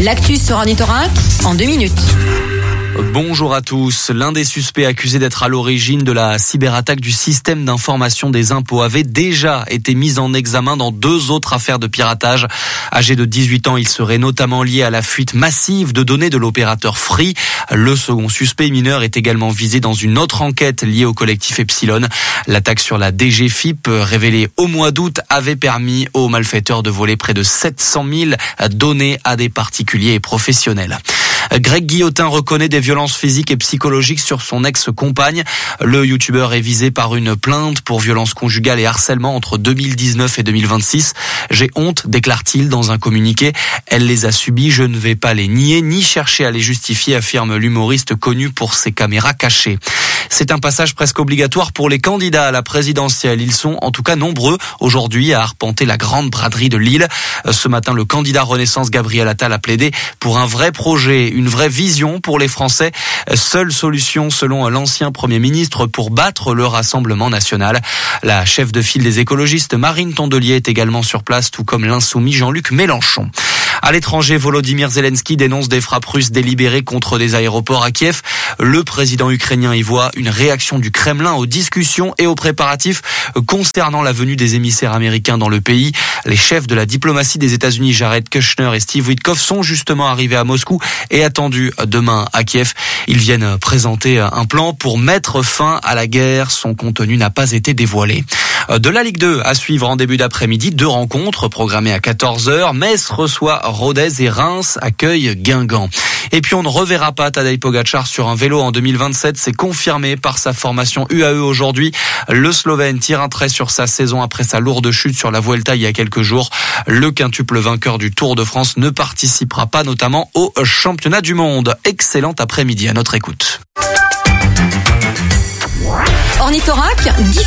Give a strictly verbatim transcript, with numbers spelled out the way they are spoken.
L'actu sur Ornithorinque en deux minutes. Bonjour à tous. L'un des suspects accusés d'être à l'origine de la cyberattaque du système d'information des impôts avait déjà été mis en examen dans deux autres affaires de piratage. Âgé de dix-huit ans, il serait notamment lié à la fuite massive de données de l'opérateur Free. Le second suspect mineur est également visé dans une autre enquête liée au collectif Epsilon. L'attaque sur la D G F I P, révélée au mois d'août, avait permis aux malfaiteurs de voler près de sept cent mille données à des particuliers et professionnels. Greg Guillotin reconnaît des violences physiques et psychologiques sur son ex-compagne. Le youtubeur est visé par une plainte pour violences conjugales et harcèlement entre deux mille dix-neuf et deux mille vingt-six. J'ai honte, déclare-t-il dans un communiqué. Elle les a subies, je ne vais pas les nier ni chercher à les justifier, affirme l'humoriste connu pour ses caméras cachées. C'est un passage presque obligatoire pour les candidats à la présidentielle. Ils sont en tout cas nombreux aujourd'hui à arpenter la grande braderie de Lille. Ce matin, le candidat Renaissance Gabriel Attal a plaidé pour un vrai projet, une vraie vision pour les Français. Seule solution selon l'ancien Premier ministre pour battre le Rassemblement national. La chef de file des écologistes, Marine Tondelier, est également sur place, tout comme l'insoumis Jean-Luc Mélenchon. À l'étranger, Volodymyr Zelensky dénonce des frappes russes délibérées contre des aéroports à Kiev. Le président ukrainien y voit une réaction du Kremlin aux discussions et aux préparatifs concernant la venue des émissaires américains dans le pays. Les chefs de la diplomatie des États-Unis, Jared Kushner et Steve Witkoff, sont justement arrivés à Moscou et attendus demain à Kiev. Ils viennent présenter un plan pour mettre fin à la guerre. Son contenu n'a pas été dévoilé. De la Ligue deux à suivre en début d'après-midi, deux rencontres programmées à quatorze heures. Metz reçoit Rodez et Reims accueille Guingamp. Et puis on ne reverra pas Tadej Pogačar sur un vélo en deux mille vingt-sept. C'est confirmé par sa formation U A E aujourd'hui. Le Slovène tire un trait sur sa saison après sa lourde chute sur la Vuelta il y a quelques jours. Le quintuple vainqueur du Tour de France ne participera pas notamment au championnat du monde. Excellent après-midi à notre écoute. Ornithorinque,